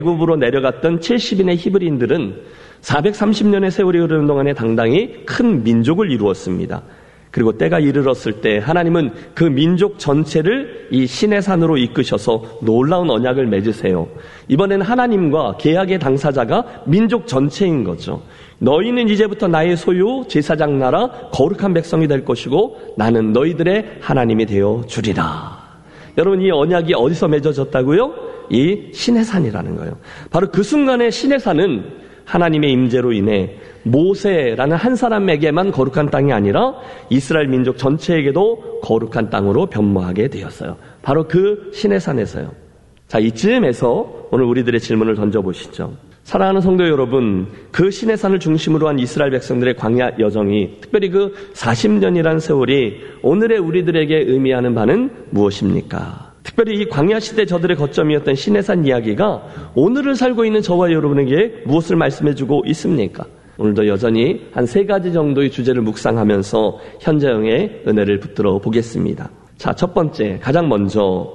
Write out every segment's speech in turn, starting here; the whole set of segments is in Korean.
애굽으로 내려갔던 70인의 히브리인들은 430년의 세월이 흐르는 동안에 당당히 큰 민족을 이루었습니다. 그리고 때가 이르렀을 때 하나님은 그 민족 전체를 이 시내산으로 이끄셔서 놀라운 언약을 맺으세요. 이번에는 하나님과 계약의 당사자가 민족 전체인 거죠. 너희는 이제부터 나의 소유 제사장 나라 거룩한 백성이 될 것이고 나는 너희들의 하나님이 되어 주리라. 여러분, 이 언약이 어디서 맺어졌다고요? 이 시내산이라는 거예요. 바로 그 순간에 시내산은 하나님의 임재로 인해 모세라는 한 사람에게만 거룩한 땅이 아니라 이스라엘 민족 전체에게도 거룩한 땅으로 변모하게 되었어요. 바로 그 시내산에서요. 자, 이쯤에서 오늘 우리들의 질문을 던져보시죠. 사랑하는 성도 여러분, 그 시내산을 중심으로 한 이스라엘 백성들의 광야 여정이, 특별히 그 40년이라는 세월이 오늘의 우리들에게 의미하는 바는 무엇입니까? 특별히 이 광야시대 저들의 거점이었던 시내산 이야기가 오늘을 살고 있는 저와 여러분에게 무엇을 말씀해주고 있습니까? 오늘도 여전히 한 3가지 정도의 주제를 묵상하면서 현재형의 은혜를 붙들어 보겠습니다. 자, 첫 번째, 가장 먼저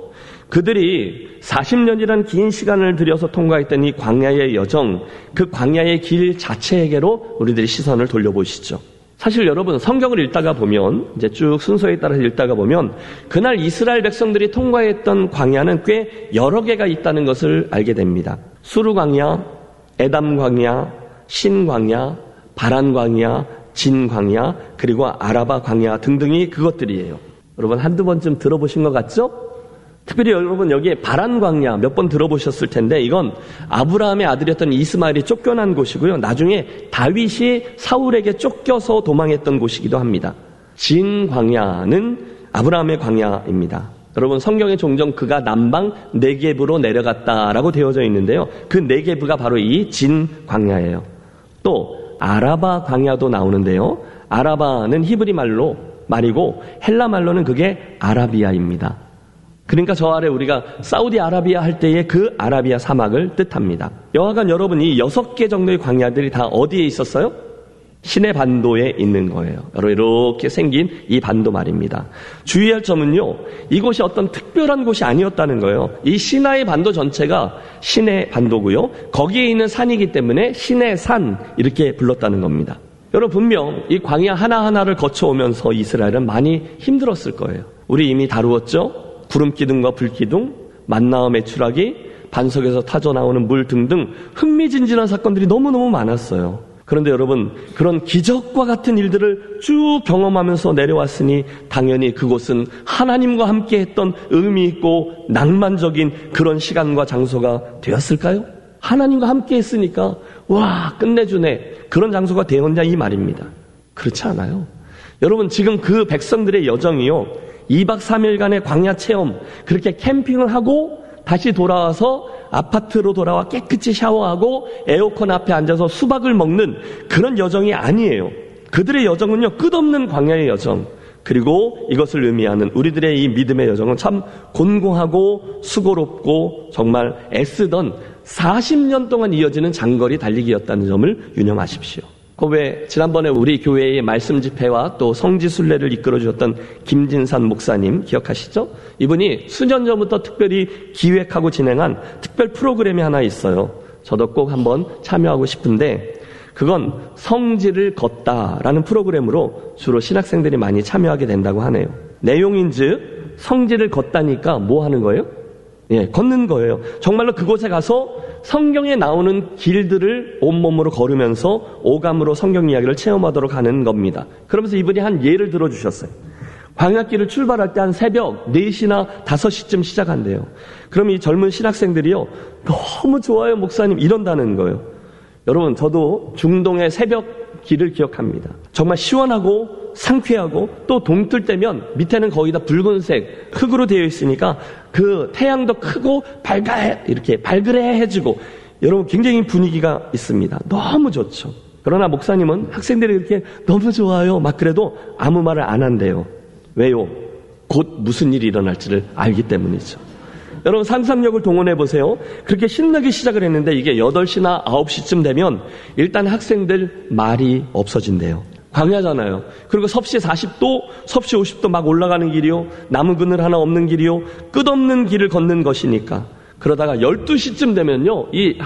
그들이 40년이라는 긴 시간을 들여서 통과했던 이 광야의 여정, 그 광야의 길 자체에게로 우리들이 시선을 돌려보시죠. 사실 여러분, 성경을 읽다가 보면, 이제 쭉 순서에 따라서 읽다가 보면 그날 이스라엘 백성들이 통과했던 광야는 꽤 여러 개가 있다는 것을 알게 됩니다. 수르 광야, 에담 광야, 신 광야, 바란 광야, 진 광야, 그리고 아라바 광야 등등이 그것들이에요. 여러분, 한두 번쯤 들어보신 것 같죠? 특별히 여러분, 여기에 바란 광야 몇 번 들어보셨을 텐데, 이건 아브라함의 아들이었던 이스마엘이 쫓겨난 곳이고요. 나중에 다윗이 사울에게 쫓겨서 도망했던 곳이기도 합니다. 진 광야는 아브라함의 광야입니다. 여러분, 성경에 종종 그가 남방 네게브로 내려갔다라고 되어져 있는데요. 그 네게브가 바로 이 진 광야예요. 또 아라바 광야도 나오는데요. 아라바는 히브리 말이고 헬라 말로는 그게 아라비아입니다. 그러니까 저 아래 우리가 사우디아라비아 할 때의 그 아라비아 사막을 뜻합니다. 여하간 여러분, 이 6개 정도의 광야들이 다 어디에 있었어요? 시내 반도에 있는 거예요. 여러분, 이렇게 생긴 이 반도 말입니다. 주의할 점은요, 이곳이 어떤 특별한 곳이 아니었다는 거예요. 이 시나이 반도 전체가 시내 반도고요. 거기에 있는 산이기 때문에 시내산 이렇게 불렀다는 겁니다. 여러분, 분명 이 광야 하나하나를 거쳐오면서 이스라엘은 많이 힘들었을 거예요. 우리 이미 다루었죠? 구름기둥과 불기둥, 만나와 메추라기, 반석에서 타져 나오는 물 등등 흥미진진한 사건들이 너무너무 많았어요. 그런데 여러분, 그런 기적과 같은 일들을 쭉 경험하면서 내려왔으니 당연히 그곳은 하나님과 함께 했던 의미 있고 낭만적인 그런 시간과 장소가 되었을까요? 하나님과 함께 했으니까 와, 끝내주네, 그런 장소가 되었냐 이 말입니다. 그렇지 않아요. 여러분, 지금 그 백성들의 여정이요, 2박 3일간의 광야 체험, 그렇게 캠핑을 하고 다시 돌아와서 아파트로 돌아와 깨끗이 샤워하고 에어컨 앞에 앉아서 수박을 먹는 그런 여정이 아니에요. 그들의 여정은요, 끝없는 광야의 여정, 그리고 이것을 의미하는 우리들의 이 믿음의 여정은 참 곤고하고 수고롭고 정말 애쓰던 40년 동안 이어지는 장거리 달리기였다는 점을 유념하십시오. 왜 지난번에 우리 교회의 말씀 집회와 또 성지 순례를 이끌어 주셨던 김진산 목사님 기억하시죠? 이분이 수년 전부터 특별히 기획하고 진행한 특별 프로그램이 하나 있어요. 저도 꼭 한번 참여하고 싶은데, 그건 성지를 걷다라는 프로그램으로 주로 신학생들이 많이 참여하게 된다고 하네요. 내용인즉 성지를 걷다니까 뭐 하는 거예요? 예, 걷는 거예요. 정말로 그곳에 가서 성경에 나오는 길들을 온몸으로 걸으면서 오감으로 성경 이야기를 체험하도록 하는 겁니다. 그러면서 이분이 한 예를 들어주셨어요. 광야길을 출발할 때 한 새벽 4시나 5시쯤 시작한대요. 그럼 이 젊은 신학생들이요, 너무 좋아요 목사님 이런다는 거예요. 여러분, 저도 중동의 새벽 길을 기억합니다. 정말 시원하고 상쾌하고, 또 동뜰 때면 밑에는 거의 다 붉은색 흙으로 되어 있으니까 그 태양도 크고 이렇게 발그레해지고, 여러분 굉장히 분위기가 있습니다. 너무 좋죠. 그러나 목사님은 학생들이 이렇게 너무 좋아요 막 그래도 아무 말을 안 한대요. 왜요? 곧 무슨 일이 일어날지를 알기 때문이죠. 여러분, 상상력을 동원해 보세요. 그렇게 신나게 시작을 했는데 이게 8시나 9시쯤 되면 일단 학생들 말이 없어진대요. 광야잖아요. 그리고 섭씨 40도, 섭씨 50도 막 올라가는 길이요, 나무 그늘 하나 없는 길이요, 끝없는 길을 걷는 것이니까 그러다가 12시쯤 되면요, 이